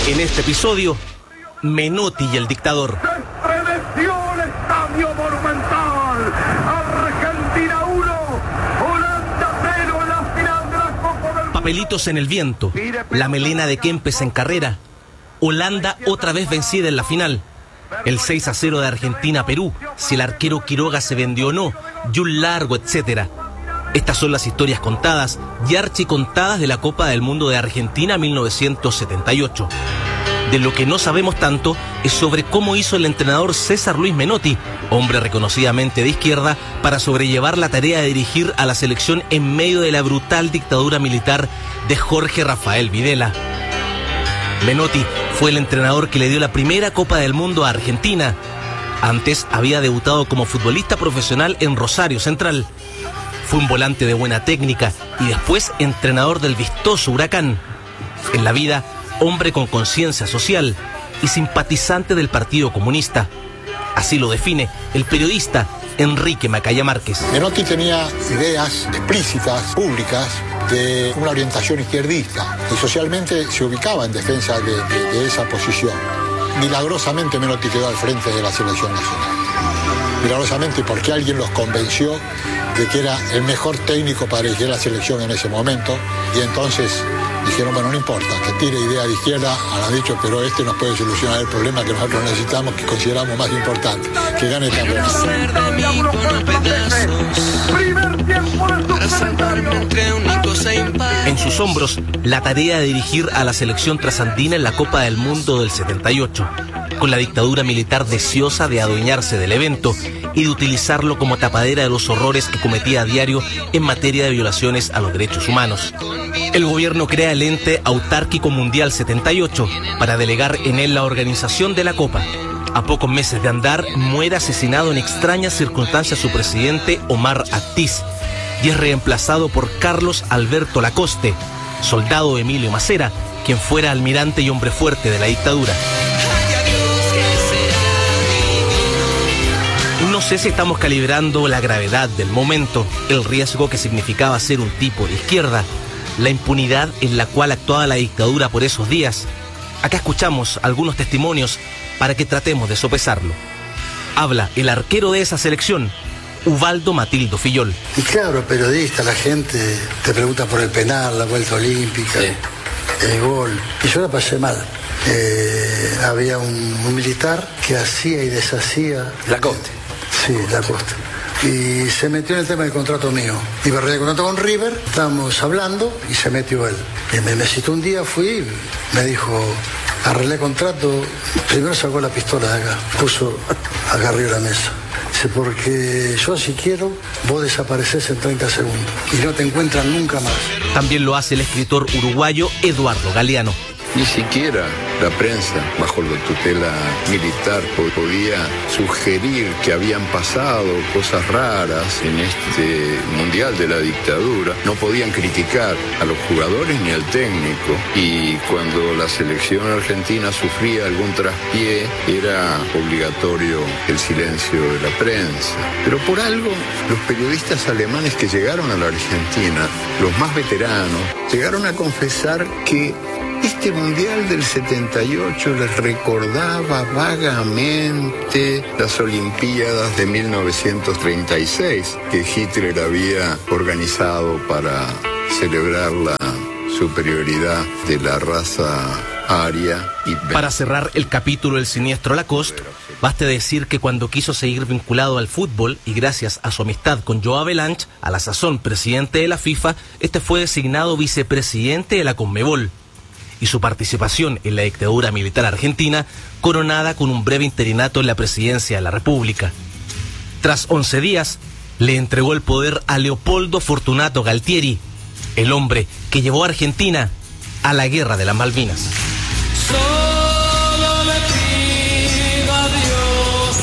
En este episodio, Menotti y el dictador. Se estremeció el Estadio Monumental. Argentina 1, Holanda 0 en la final de la Copa del... Papelitos en el viento, la melena de Kempes en carrera. Holanda otra vez vencida en la final. El 6-0 de Argentina a Perú, si el arquero Quiroga se vendió o no, y un largo etcétera. Estas son las historias contadas y archicontadas de la Copa del Mundo de Argentina 1978. De lo que no sabemos tanto es sobre cómo hizo el entrenador César Luis Menotti, hombre reconocidamente de izquierda, para sobrellevar la tarea de dirigir a la selección en medio de la brutal dictadura militar de Jorge Rafael Videla. Menotti fue el entrenador que le dio la primera Copa del Mundo a Argentina. Antes había debutado como futbolista profesional en Rosario Central. Fue un volante de buena técnica y después entrenador del vistoso Huracán. En la vida, hombre con conciencia social y simpatizante del Partido Comunista. Así lo define el periodista Enrique Macaya Márquez. Menotti tenía ideas explícitas, públicas, de una orientación izquierdista y socialmente se ubicaba en defensa de esa posición. Milagrosamente Menotti quedó al frente de la selección nacional. Milagrosamente porque alguien los convenció de que era el mejor técnico para dirigir la selección en ese momento y entonces dijeron, bueno, no importa, que tire idea de izquierda, han dicho, pero este nos puede solucionar el problema que nosotros necesitamos, que consideramos más importante, que gane también. En sus hombros, la tarea de dirigir a la selección trasandina en la Copa del Mundo del 78, con la dictadura militar deseosa de adueñarse del evento y de utilizarlo como tapadera de los horrores que cometía a diario en materia de violaciones a los derechos humanos. El gobierno crea el ente Autárquico Mundial 78 para delegar en él la organización de la Copa. A pocos meses de andar, muere asesinado en extrañas circunstancias su presidente Omar Actiz y es reemplazado por Carlos Alberto Lacoste, soldado de Emilio Macera, quien fuera almirante y hombre fuerte de la dictadura. No sé si estamos calibrando la gravedad del momento, el riesgo que significaba ser un tipo de izquierda, la impunidad en la cual actuaba la dictadura por esos días. Acá escuchamos algunos testimonios para que tratemos de sopesarlo. Habla el arquero de esa selección, Ubaldo Matildo Fillol. Y claro, periodista, la gente te pregunta por el penal, la vuelta olímpica, el gol. Y yo la pasé mal. Había un militar que hacía y deshacía. Lacoste. Sí, Lacoste. Y se metió en el tema del contrato mío. Iba a arreglar el contrato con River, estábamos hablando y se metió él. Y me citó un día, fui, me dijo, arreglé el contrato, primero sacó la pistola de acá, puso acá arriba de la mesa. Dice, porque yo si quiero, vos desapareces en 30 segundos y no te encuentran nunca más. También lo hace el escritor uruguayo Eduardo Galeano. Ni siquiera la prensa, bajo la tutela militar, podía sugerir que habían pasado cosas raras en este mundial de la dictadura. No podían criticar a los jugadores ni al técnico. Y cuando la selección argentina sufría algún traspié, era obligatorio el silencio de la prensa. Pero por algo, los periodistas alemanes que llegaron a la Argentina, los más veteranos, llegaron a confesar que este mundial del 78 les recordaba vagamente las Olimpiadas de 1936 que Hitler había organizado para celebrar la superioridad de la raza aria. Para cerrar el capítulo del siniestro Lacoste, baste decir que cuando quiso seguir vinculado al fútbol y gracias a su amistad con Joe Avalanche, a la sazón presidente de la FIFA, este fue designado vicepresidente de la Conmebol. Y su participación en la dictadura militar argentina, coronada con un breve interinato en la presidencia de la República. Tras 11 días, le entregó el poder a Leopoldo Fortunato Galtieri, el hombre que llevó a Argentina a la Guerra de las Malvinas. Solo le pido a Dios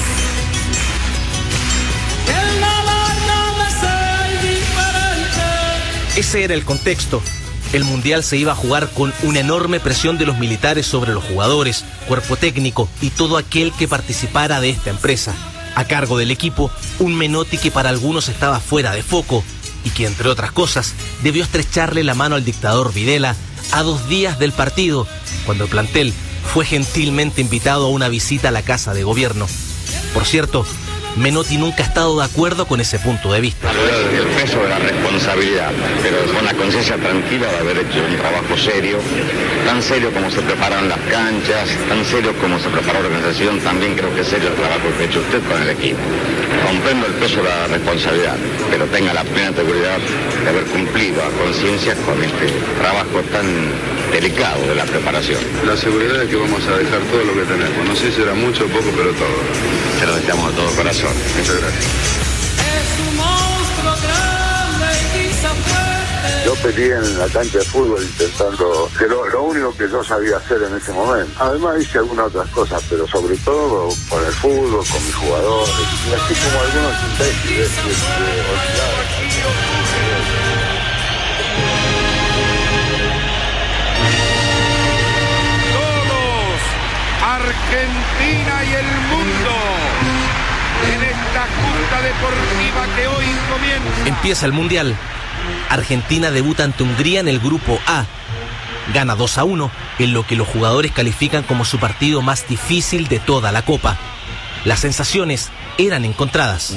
que nada me sea indiferente. Ese era el contexto. El Mundial se iba a jugar con una enorme presión de los militares sobre los jugadores, cuerpo técnico y todo aquel que participara de esta empresa. A cargo del equipo, un Menotti que para algunos estaba fuera de foco y que, entre otras cosas, debió estrecharle la mano al dictador Videla a 2 días del partido, cuando el plantel fue gentilmente invitado a una visita a la Casa de Gobierno. Por cierto, Menotti nunca ha estado de acuerdo con ese punto de vista. El peso de la responsabilidad, pero con la conciencia tranquila de haber hecho un trabajo serio, tan serio como se prepararon las canchas, tan serio como se preparó la organización, también creo que es serio el trabajo que ha hecho usted con el equipo. Comprendo el peso de la responsabilidad, pero tenga la plena seguridad de haber cumplido a conciencia con este trabajo tan delicado de la preparación. La seguridad es que vamos a dejar todo lo que tenemos. No sé si será mucho o poco, pero todo. Se lo deseamos de todo corazón. Muchas gracias. Es un monstruo grande y quizá fuerte. Yo peleé en la cancha de fútbol intentando, que lo único que yo sabía hacer en ese momento. Además hice algunas otras cosas, pero sobre todo con el fútbol, con mis jugadores, y así como algunos imbéciles Todos, Argentina y el mundo, en esta justa deportiva que hoy comienza. Empieza el Mundial. Argentina debuta ante Hungría en el grupo A. Gana 2-1 en lo que los jugadores califican como su partido más difícil de toda la Copa. Las sensaciones eran encontradas.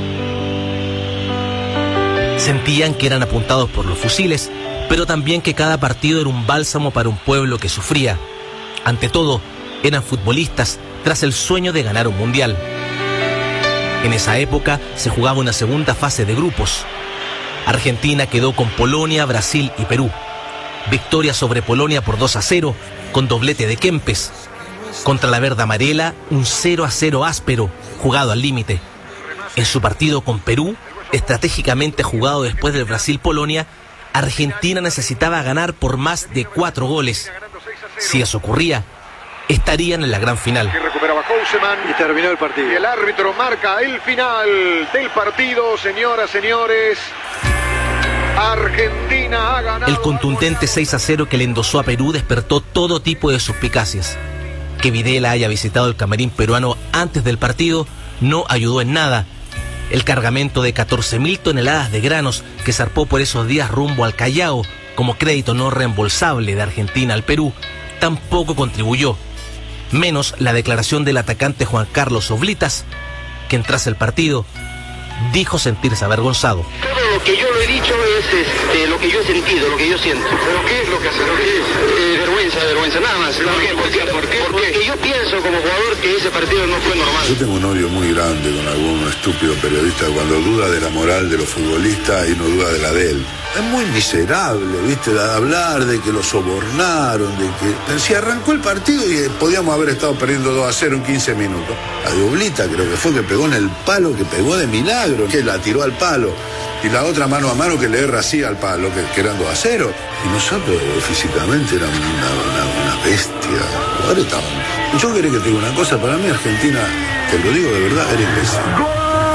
Sentían que eran apuntados por los fusiles, pero también que cada partido era un bálsamo para un pueblo que sufría. Ante todo, eran futbolistas tras el sueño de ganar un mundial. En esa época se jugaba una segunda fase de grupos. Argentina quedó con Polonia, Brasil y Perú. Victoria sobre Polonia por 2-0, con doblete de Kempes. Contra la verde amarela, un 0-0 áspero, jugado al límite. En su partido con Perú, estratégicamente jugado después del Brasil-Polonia, Argentina necesitaba ganar por más de 4 goles. Si eso ocurría, estarían en la gran final. Que recuperaba Houseman Y terminó el partido. y el árbitro marca el final del partido, señoras, señores. Argentina ha ganado. El contundente 6-0 que le endosó a Perú despertó todo tipo de suspicacias. Que Videla haya visitado el camarín peruano antes del partido no ayudó en nada. El cargamento de 14.000 toneladas de granos que zarpó por esos días rumbo al Callao como crédito no reembolsable de Argentina al Perú tampoco contribuyó. Menos la declaración del atacante Juan Carlos Oblitas, quien tras el partido dijo sentirse avergonzado. Todo lo que yo lo he dicho es lo que yo he sentido, lo que yo siento. ¿Pero qué es lo que hace? Vergüenza, nada más. ¿Por qué? Porque yo pienso como jugador que ese partido no fue normal. Yo tengo un odio muy grande con algún estúpido periodista cuando duda de la moral de los futbolistas y no duda de la de él. Es muy miserable, ¿viste? De hablar de que lo sobornaron, de que... Si arrancó el partido y podíamos haber estado perdiendo 2-0 en 15 minutos. A de Oblita creo que fue que pegó en el palo, que pegó de milagro, que la tiró al palo. Y la otra mano a mano que le erra así al palo, que eran 2-0. Y nosotros físicamente éramos una bestia. Ahora estaban... Yo quería que te diga una cosa, para mí Argentina, te lo digo de verdad, era imbécil.